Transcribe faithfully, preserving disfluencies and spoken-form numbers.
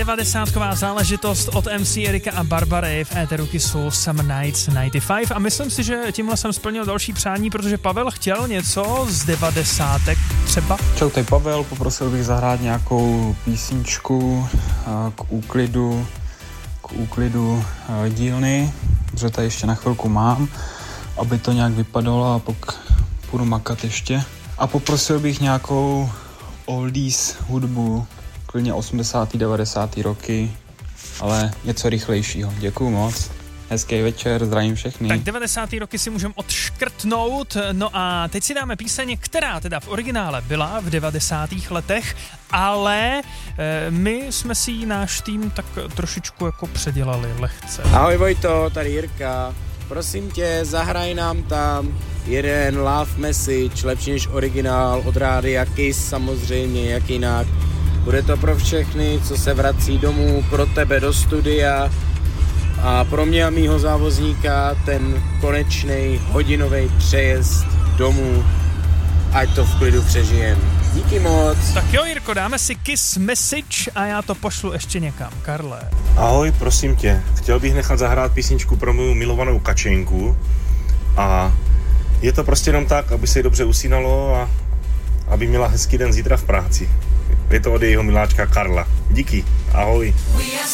devadesátková záležitost od M C Erika a Barbary v éteru Kissu Summer Nights devadesát pět a myslím si, že tímhle jsem splnil další přání, protože Pavel chtěl něco z devadesátek třeba. Čau, tady Pavel, poprosil bych zahrát nějakou písničku k úklidu, k úklidu dílny, protože tady ještě na chvilku mám, aby to nějak vypadalo a pak půjdu makat ještě. A poprosil bych nějakou oldies hudbu, klidně osmdesátý devadesátý roky, ale něco rychlejšího. Děkuju moc. Hezký večer, zdravím všechny. Tak devadesátý roky si můžeme odškrtnout, no a teď si dáme píseň, která teda v originále byla v devadesátých letech, ale e, my jsme si ji náš tým tak trošičku jako předělali lehce. Ahoj Vojto, tady Jirka. Prosím tě, zahraj nám tam jeden love message, lepší než originál od rádia Kiss, samozřejmě, jak jinak. Bude to pro všechny, co se vrací domů, pro tebe do studia a pro mě a mýho závozníka ten konečný hodinový přejezd domů, ať to v klidu přežijem. Díky moc. Tak jo, Jirko, dáme si Kiss message a já to pošlu ještě někam. Karle. Ahoj, prosím tě, chtěl bych nechat zahrát písničku pro mou milovanou Kačenku a je to prostě jenom tak, aby se jí dobře usínalo a aby měla hezký den zítra v práci. Je to od jejího miláčka Karla. Díky, ahoj.